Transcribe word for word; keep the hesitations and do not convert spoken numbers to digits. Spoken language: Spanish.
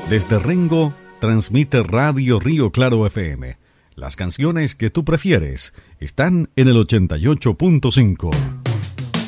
Desde Rengo, transmite Radio Río Claro F M. Las canciones que tú prefieres están en el ochenta y ocho punto cinco.